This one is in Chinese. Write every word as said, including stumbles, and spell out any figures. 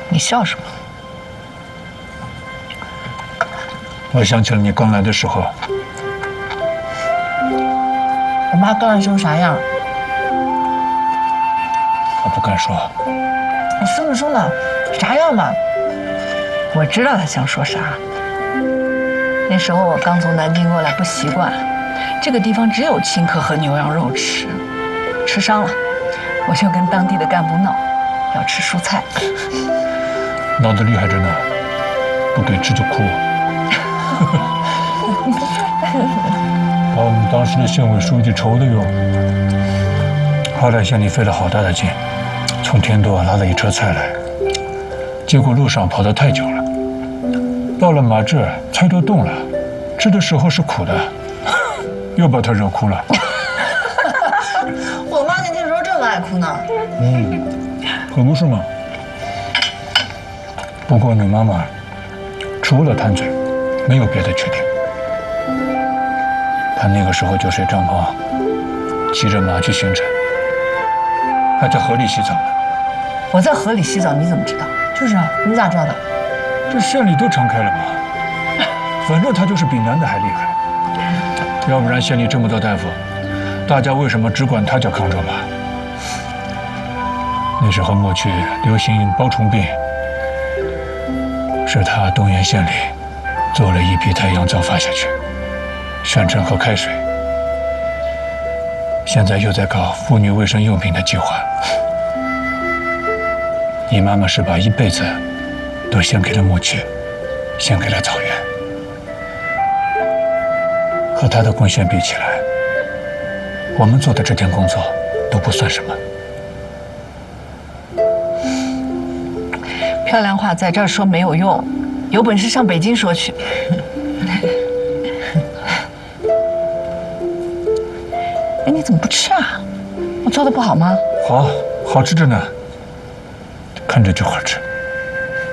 你笑什么？ 我想起了你刚来的时候。 我妈刚来时候啥样？ 我不敢说。 你说呢说呢，啥样嘛？我知道她想说啥。那时候我刚从南京过来，不习惯，这个地方只有青稞和牛羊肉吃，吃伤了，我就跟当地的干部闹，要吃蔬菜。 闹得厉害着呢，不给吃就哭。把我们当时的县委书记愁的哟。好歹县里费了好大的劲，从天多拉了一车菜来，结果路上跑得太久了，到了马这菜都冻了，吃的时候是苦的，又把他惹哭了。 我妈年轻时候这么爱哭呢。 嗯，可不是嘛。不过你妈妈除了贪嘴，没有别的缺点。她那个时候就睡帐篷，骑着马去巡查，还在河里洗澡呢。 我在河里洗澡，你怎么知道？就是啊，你咋知道的？ 这县里都传开了嘛。反正她就是比男的还厉害。要不然县里这么多大夫，大家为什么只管她叫康州马？那时候末区流行包虫病，是她动员县里做了一批太阳皂发下去，宣传和开水。现在又在搞妇女卫生用品的计划。你妈妈是把一辈子都献给了牧区，献给了草原。和她的贡献比起来，我们做的这点工作都不算什么。 漂亮话在这儿说没有用，有本事上北京说去。哎，你怎么不吃啊？我做的不好吗？ 好，好吃着呢，看着就好吃。